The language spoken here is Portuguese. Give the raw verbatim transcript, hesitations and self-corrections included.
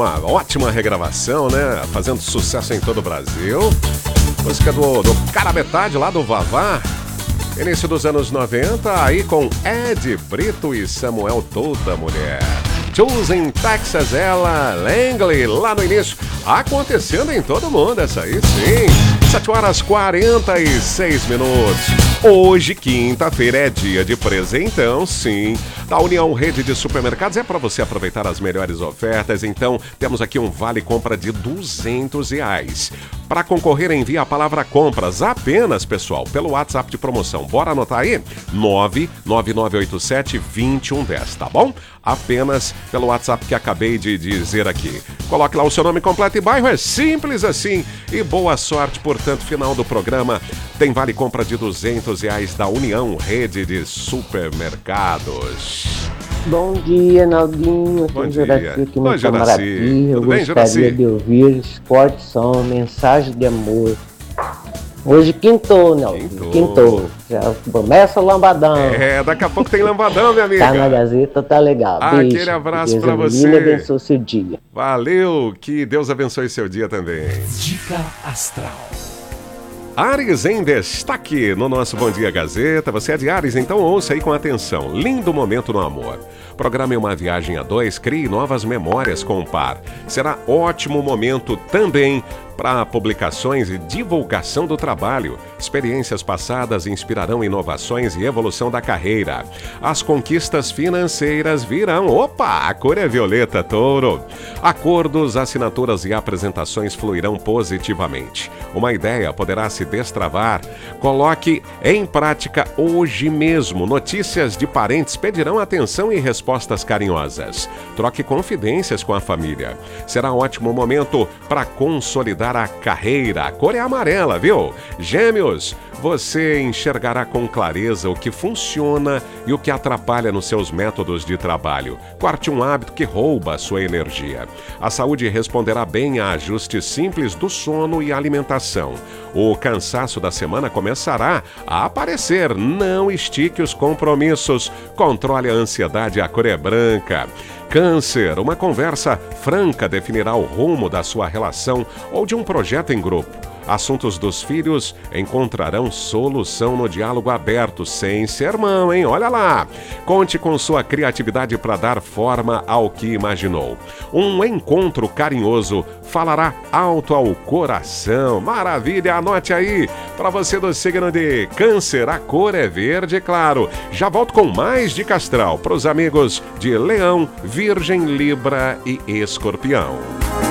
uma ótima regravação, né? Fazendo sucesso em todo o Brasil. Música do, do Cara Metade, lá do Vavá. Início dos anos noventa, aí com Ed Brito e Samuel Toda Mulher. Choosing Texas, ela, Langley, lá no início. Acontecendo em todo mundo, essa aí sim. sete horas e quarenta e seis minutos. Hoje, quinta-feira, é dia de presentão, sim. Da União Rede de Supermercados é para você aproveitar as melhores ofertas. Então, temos aqui um vale compra de duzentos reais. Para concorrer, envie a palavra compras apenas, pessoal, pelo WhatsApp de promoção. Bora anotar aí? nove nove nove oito sete, dois um um zero, tá bom? Apenas pelo WhatsApp que acabei de dizer aqui. Coloque lá o seu nome completo e bairro, é simples assim. E boa sorte, portanto, final do programa tem vale compra de duzentos reais da União Rede de Supermercados. Bom dia, Naldinho. Bom Aqui dia. Juraci, aqui no Oi, Juraci. Camaraty. Eu Tudo bem, gostaria Juraci? de ouvir esporte, som, mensagem de amor. Hoje quintou, Naldinho. Quintou. Quintou. Já começa o lambadão. É, daqui a pouco tem lambadão, minha amiga. Tá na Gazeta, tá legal. Aquele Beijo. abraço Deus pra abençoe você. e abençoe seu dia. Valeu, que Deus abençoe seu dia também. Dica Astral. Ares em destaque no nosso Bom Dia Gazeta. Você é de Ares, então ouça aí com atenção. Lindo momento no amor. Programe uma viagem a dois, crie novas memórias com o par. Será ótimo momento também para publicações e divulgação do trabalho. Experiências passadas inspirarão inovações e evolução da carreira. As conquistas financeiras virão. Opa, a cor é violeta, touro. Acordos, assinaturas e apresentações fluirão positivamente. Uma ideia poderá se destravar. Coloque em prática hoje mesmo. Notícias de parentes pedirão atenção e respostas carinhosas. Troque confidências com a família. Será um ótimo momento para consolidar a carreira. A cor é amarela, viu? Gêmeos, você enxergará com clareza o que funciona e o que atrapalha nos seus métodos de trabalho. Corte um hábito que rouba a sua energia. A saúde responderá bem a ajustes simples do sono e alimentação. O cansaço da semana começará a aparecer. Não estique os compromissos. Controle a ansiedade, a cor é branca. Câncer, uma conversa franca definirá o rumo da sua relação ou de um projeto em grupo. Assuntos dos filhos encontrarão solução no diálogo aberto, sem sermão, hein? Olha lá! Conte com sua criatividade para dar forma ao que imaginou. Um encontro carinhoso falará alto ao coração. Maravilha! Anote aí! Para você do signo de Câncer, a cor é verde, claro. Já volto com mais dica astral para os amigos de Leão, Virgem, Libra e Escorpião.